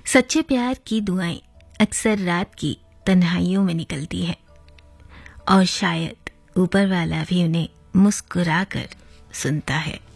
सच्चे प्यार की दुआएं अक्सर रात की तन्हाइयों में निकलती हैं और शायद ऊपर वाला भी उन्हें मुस्कुराकर सुनता है।